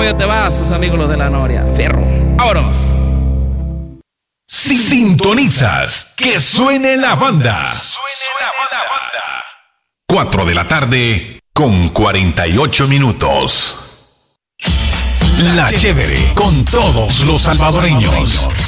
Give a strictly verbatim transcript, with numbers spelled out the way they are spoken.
ya te vas, sus amigos los de la Noria. Fierro. ¡Vámonos! Si sintonizas, que suene la banda. Suene la banda. Cuatro de la tarde con cuarenta y ocho minutos. La Chévere con todos los salvadoreños.